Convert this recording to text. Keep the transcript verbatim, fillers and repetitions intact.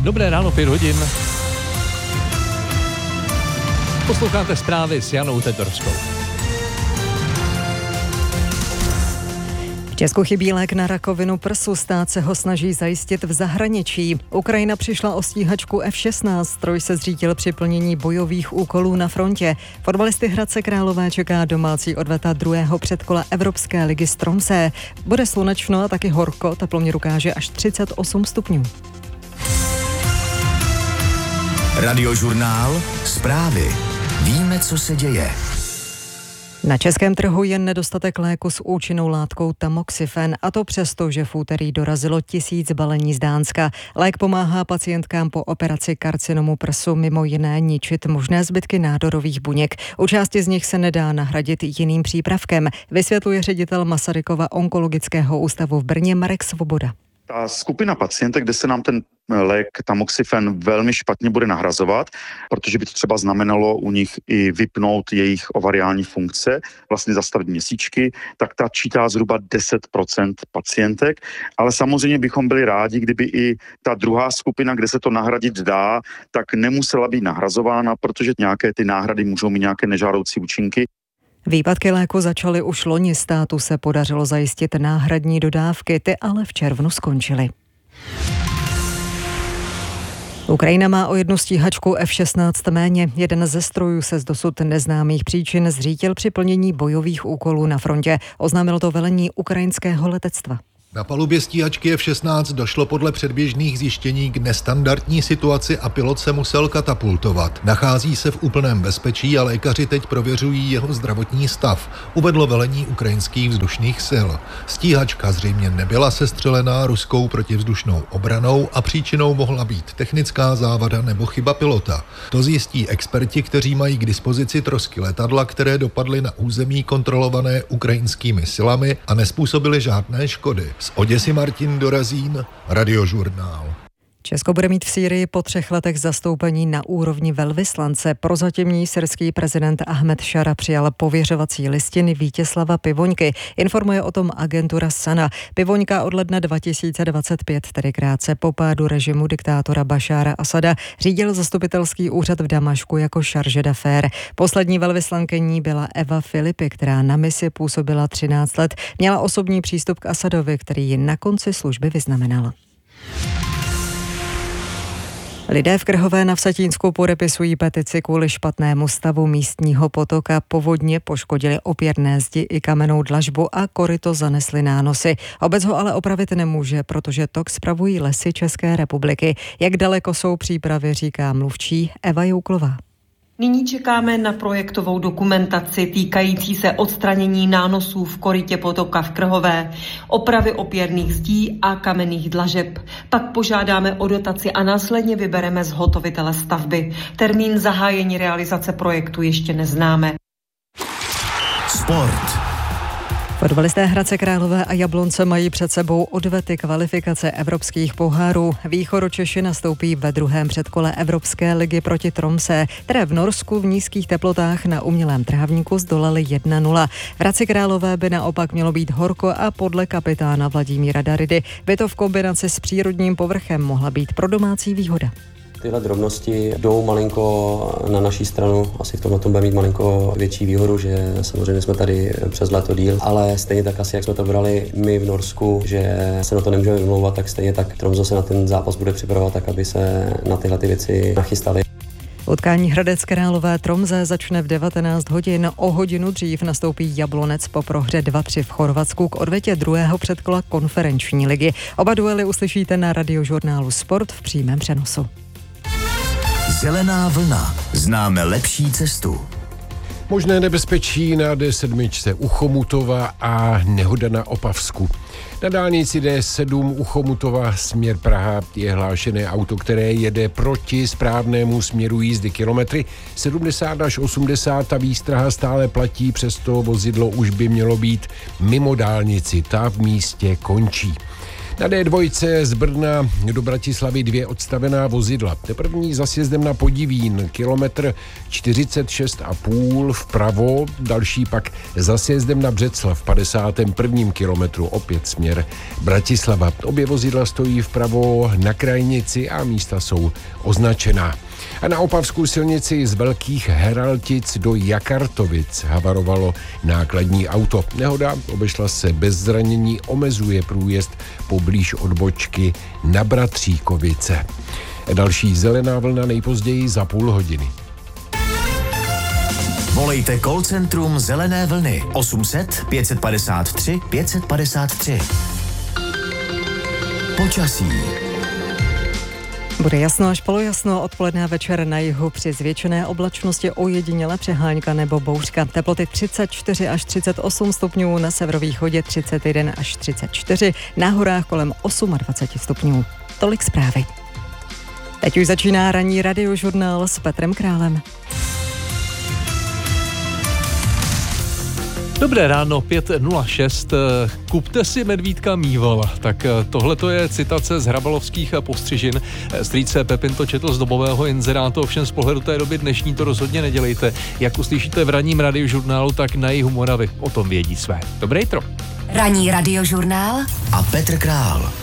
Dobré ráno, pět hodin. Posloucháte zprávy s Janou Tetorskou. V Česku chybí lék na rakovinu prsu, stát se ho snaží zajistit v zahraničí. Ukrajina přišla o stíhačku F šestnáct, stroj se zřítil při plnění bojových úkolů na frontě. Fotbalisty Hradce Králové čeká domácí odveta druhého předkola Evropské ligy z Tromsø. Bude slunečno a taky horko, teploměr ukáže až třicet osm stupňů. Radiožurnál, zprávy. Víme, co se děje. Na českém trhu je nedostatek léku s účinnou látkou tamoxifen, a to přesto, že v úterý dorazilo tisíc balení z Dánska. Lék pomáhá pacientkám po operaci karcinomu prsu mimo jiné ničit možné zbytky nádorových buněk. U části z nich se nedá nahradit jiným přípravkem, vysvětluje ředitel Masarykova onkologického ústavu v Brně Marek Svoboda. Ta skupina pacientek, kde se nám ten lék tamoxifen velmi špatně bude nahrazovat, protože by to třeba znamenalo u nich i vypnout jejich ovariální funkce, vlastně zastavit měsíčky, tak ta čítá zhruba deset procent pacientek, ale samozřejmě bychom byli rádi, kdyby i ta druhá skupina, kde se to nahradit dá, tak nemusela být nahrazována, protože nějaké ty náhrady můžou mít nějaké nežádoucí účinky. Výpadky léku začaly už loni, státu se podařilo zajistit náhradní dodávky, ty ale v červnu skončily. Ukrajina má o jednu stíhačku F šestnáct méně. Jeden ze strojů se z dosud neznámých příčin zřítil při plnění bojových úkolů na frontě. Oznámilo to velení ukrajinského letectva. Na palubě stíhačky F šestnáct došlo podle předběžných zjištění k nestandardní situaci a pilot se musel katapultovat. Nachází se v úplném bezpečí a lékaři teď prověřují jeho zdravotní stav, uvedlo velení ukrajinských vzdušných sil. Stíhačka zřejmě nebyla sestřelená ruskou protivzdušnou obranou a příčinou mohla být technická závada nebo chyba pilota. To zjistí experti, kteří mají k dispozici trosky letadla, které dopadly na území kontrolované ukrajinskými silami a nezpůsobily žádné škody. Z Oděsy Martin Dorazín, Radiožurnál. Česko bude mít v Sýrii po třech letech zastoupení na úrovni velvyslance. Prozatímní syrský prezident Ahmed Šara přijal pověřovací listiny Vítězslava Pivoňky. Informuje o tom agentura Sana. Pivoňka od ledna dva tisíce dvacet pět, tedy krátce po pádu režimu diktátora Bašára Asada, řídil zastupitelský úřad v Damašku jako charge d'affaires. Poslední velvyslankyní byla Eva Filipy, která na misi působila třináct let. Měla osobní přístup k Asadovi, který ji na konci služby vyznamenal. Lidé v Krhové na Vsetínsku podepisují petici kvůli špatnému stavu místního potoka. Povodně poškodily opěrné zdi i kamennou dlažbu a koryto zanesly nánosy. Obec ho ale opravit nemůže, protože tok spravují Lesy České republiky. Jak daleko jsou přípravy, říká mluvčí Eva Jouklová. Nyní čekáme na projektovou dokumentaci týkající se odstranění nánosů v korytě potoka v Krhové, opravy opěrných zdí a kamenných dlažeb. Pak požádáme o dotaci a následně vybereme zhotovitele stavby. Termín zahájení realizace projektu ještě neznáme. Sport. Fotbalisté Hradce Králové a Jablonce mají před sebou odvety kvalifikace evropských pohárů. Východočeši nastoupí ve druhém předkole Evropské ligy proti Tromsø, které v Norsku v nízkých teplotách na umělém trávníku zdolali jedna nula. V Hradci Králové by naopak mělo být horko a podle kapitána Vladimíra Daridy by to v kombinaci s přírodním povrchem mohla být pro domácí výhoda. Tyhle drobnosti jdou malinko na naší stranu, asi v tomhle tom bude mít malinko větší výhodu, že samozřejmě jsme tady přes léto díl, ale stejně tak asi, jak jsme to brali my v Norsku, že se na to nemůžeme vymlouvat, tak stejně tak Tromsø se na ten zápas bude připravovat tak, aby se na tyhle ty věci nachystali. Utkání Hradec Králové Tromsø začne v devatenáct hodin. O hodinu dřív nastoupí Jablonec po prohře dva tři v Chorvatsku k odvetě druhého předkola konferenční ligy. Oba duely uslyšíte na Radiožurnálu Sport v přímém přenosu. Zelená vlna. Známe lepší cestu. Možné nebezpečí na D sedm u Chomutova a nehoda na Opavsku. Na dálnici D sedm u Chomutova směr Praha je hlášené auto, které jede proti správnému směru jízdy kilometry sedmdesát až osmdesát. Ta výstraha stále platí, přesto vozidlo už by mělo být mimo dálnici. Ta v místě končí. Na dé dva z Brna do Bratislavy dvě odstavená vozidla. První za sjezdem na Podivín, kilometr čtyřicet šest a půl vpravo, další pak za sjezdem na Břeclav, padesátém prvním kilometru, opět směr Bratislava. Obě vozidla stojí vpravo na krajnici a místa jsou označená. A na opavskou silnici z Velkých Heraltic do Jakartovic havarovalo nákladní auto. Nehoda obešla se bez zranění, omezuje průjezd poblíž odbočky na Bratříkovice. Další zelená vlna nejpozději za půl hodiny. Volejte call centrum Zelené vlny osm set pět padesát tři pět padesát tři. Počasí. Bude jasno až polojasno, odpoledne a večer na jihu při zvětšené oblačnosti ojediněle přehánka nebo bouřka. Teploty třicet čtyři až třicet osm stupňů, na severovýchodě třicet jedna až třicet čtyři, na horách kolem dvacet osm stupňů. Tolik zprávy. Teď už začíná ranní radiožurnál s Petrem Králem. Dobré ráno, pět nula šest. Kupte si medvídka mýval. Tak tohle to je citace z hrabalovských postřižin. Strýc Pepin to četl z dobového inzerátu, ovšem z pohledu té doby dnešní to rozhodně nedělejte. Jak uslyšíte v ranním radiožurnálu, tak na jihu Moravy o tom vědí své. Dobré jitro. Ranní radiožurnál a Petr Král.